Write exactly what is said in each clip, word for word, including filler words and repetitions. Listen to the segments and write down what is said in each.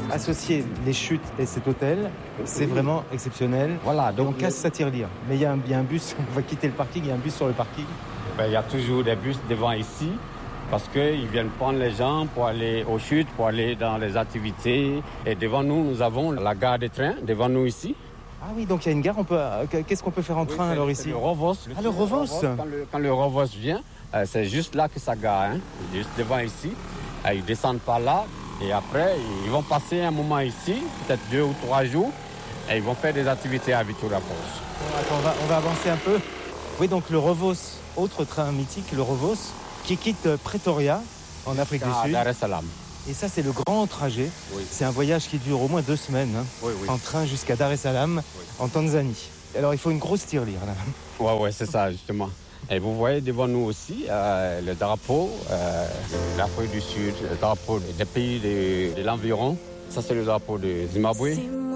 associer les chutes et cet hôtel, c'est vraiment exceptionnel. Voilà, donc et on casse sa tirelire. Mais il y, y a un bus, on va quitter le parking, il y a un bus sur le parking. Ben, il y a toujours des bus devant ici, parce qu'ils viennent prendre les gens pour aller aux chutes, pour aller dans les activités. Et devant nous, nous avons la gare des trains, devant nous ici. Ah oui, donc il y a une gare, on peut, qu'est-ce qu'on peut faire en oui, train alors c'est, ici? c'est le Rovos. Le ah, le Rovos, Rovos quand, le, quand le Rovos vient, euh, c'est juste là que ça gare, hein, juste devant ici. Euh, ils descendent par là, et après, ils vont passer un moment ici, peut-être deux ou trois jours, et ils vont faire des activités à Victoria Falls. Bon, attends, on va, on va avancer un peu. Oui, donc le Rovos, autre train mythique, le Rovos, qui quitte Pretoria, en Afrique à du Sud. Dar es Salaam. Et ça, c'est le grand trajet. Oui. C'est un voyage qui dure au moins deux semaines, hein, oui, oui. en train jusqu'à Dar es Salaam, oui. en Tanzanie. Alors, il faut une grosse tirelire, là. Ouais, ouais, c'est ça, justement. Et vous voyez devant nous aussi euh, le drapeau euh, de l'Afrique du Sud, le drapeau des pays de, de l'environ. Ça, c'est le drapeau de Zimbabwe.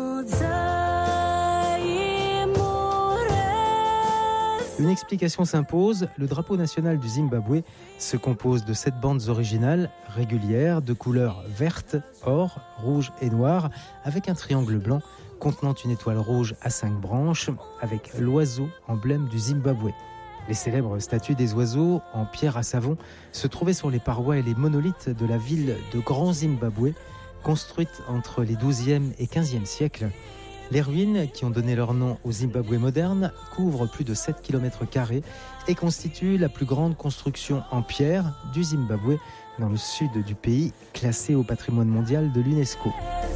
Une explication s'impose. Le drapeau national du Zimbabwe se compose de sept bandes originales, régulières, de couleurs verte, or, rouge et noir, avec un triangle blanc contenant une étoile rouge à cinq branches, avec l'oiseau emblème du Zimbabwe. Les célèbres statues des oiseaux, en pierre à savon, se trouvaient sur les parois et les monolithes de la ville de Grand Zimbabwe, construite entre les douzième et quinzième siècles. Les ruines, qui ont donné leur nom au Zimbabwe moderne, couvrent plus de sept kilomètres carrés et constituent la plus grande construction en pierre du Zimbabwe, dans le sud du pays, classée au patrimoine mondial de l'UNESCO.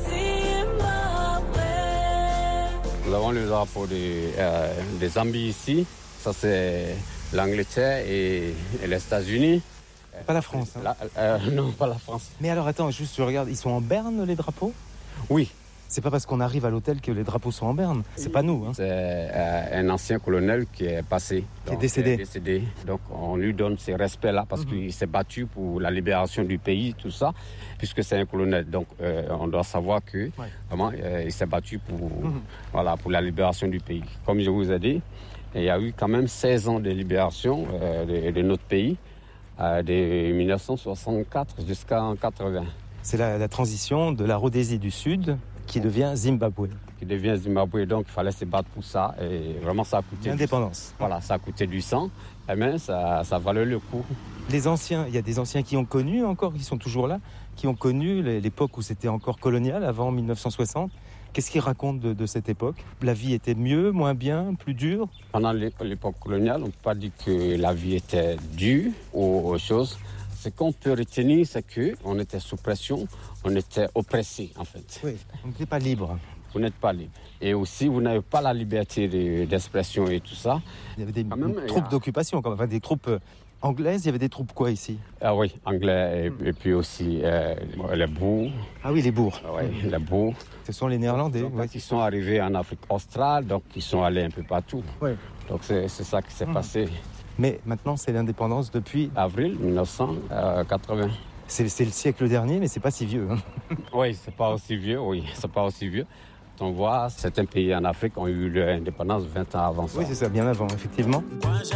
Nous avons le drapeau des, euh, des Zambie ici. Ça, c'est l'Angleterre et, et les États-Unis. Pas la France. Hein. La, euh, non, pas la France. Mais alors, attends, juste, je regarde, ils sont en berne, les drapeaux ? Oui. C'est pas parce qu'on arrive à l'hôtel que les drapeaux sont en berne. C'est pas nous. Hein. C'est euh, un ancien colonel qui est passé. Qui est décédé. Est décédé. Donc, on lui donne ces respects-là parce mm-hmm. qu'il s'est battu pour la libération du pays, tout ça, puisque c'est un colonel. Donc, euh, on doit savoir que ouais. vraiment, euh, il s'est battu pour, mm-hmm. voilà, pour la libération du pays. Comme je vous ai dit, il y a eu quand même seize ans de libération euh, de, de notre pays, euh, de dix-neuf cent soixante-quatre jusqu'en quatre-vingts. C'est la, la transition de la Rhodésie du Sud qui devient Zimbabwe. Qui devient Zimbabwe, donc il fallait se battre pour ça. Et vraiment, ça a coûté... L'indépendance. Du, voilà, ça a coûté du sang, mais ça, ça valait le coup. Les anciens, il y a des anciens qui ont connu encore, qui sont toujours là, qui ont connu l'époque où c'était encore colonial, avant dix-neuf cent soixante. Qu'est-ce qu'ils racontent de, de cette époque ? La vie était mieux, moins bien, plus dure ? Pendant l'époque coloniale, on ne peut pas dire que la vie était dure ou autre chose. Ce qu'on peut retenir, c'est qu'on était sous pression, on était oppressé, en fait. Oui, on n'était pas libre. Vous n'êtes pas libre. Et aussi, vous n'avez pas la liberté de, d'expression et tout ça. Il y avait des même, troupes a... d'occupation, quand même. Enfin, des troupes anglaises. Il y avait des troupes quoi ici ? Ah oui, anglais et, et puis aussi euh, les bourgs. Ah oui, les bourgs. Ah oui, les bourgs. Ce sont les Néerlandais. Donc, ouais. Ils sont arrivés en Afrique australe, donc ils sont allés un peu partout. Oui. Donc c'est, c'est ça qui s'est mmh. passé. Mais maintenant, c'est l'indépendance depuis... avril dix-neuf cent quatre-vingts. C'est, c'est le siècle dernier, mais c'est pas si vieux. Hein. Oui, c'est pas aussi vieux, oui, c'est pas aussi vieux. On voit, certains pays en Afrique ont eu l'indépendance vingt ans avant ça. Oui, c'est ça, bien avant, effectivement.